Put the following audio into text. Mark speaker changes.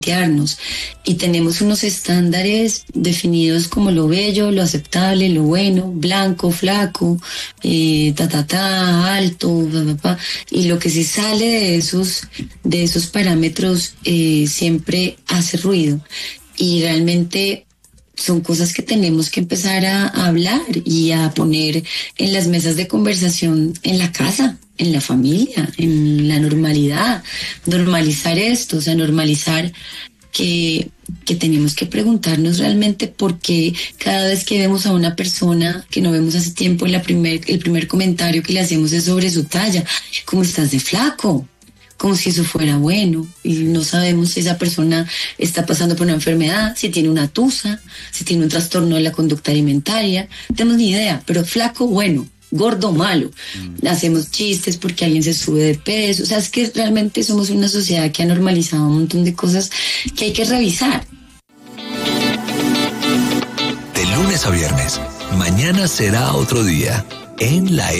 Speaker 1: y tenemos unos estándares definidos como lo bello, lo aceptable, lo bueno, blanco, flaco, alto, y lo que se sale de esos parámetros siempre hace ruido, y realmente son cosas que tenemos que empezar a hablar y a poner en las mesas de conversación en la casa, en la familia, en la normalidad, normalizar esto, o sea, normalizar que tenemos que preguntarnos realmente por qué cada vez que vemos a una persona que no vemos hace tiempo, el primer comentario que le hacemos es sobre su talla. ¿Cómo estás de flaco? Como si eso fuera bueno, y no sabemos si esa persona está pasando por una enfermedad, si tiene una tusa, si tiene un trastorno de la conducta alimentaria, no tenemos ni idea, pero flaco, bueno, gordo, malo. Hacemos chistes porque alguien se sube de peso, o sea, es que realmente somos una sociedad que ha normalizado un montón de cosas que hay que revisar.
Speaker 2: De lunes a viernes, mañana será otro día, en la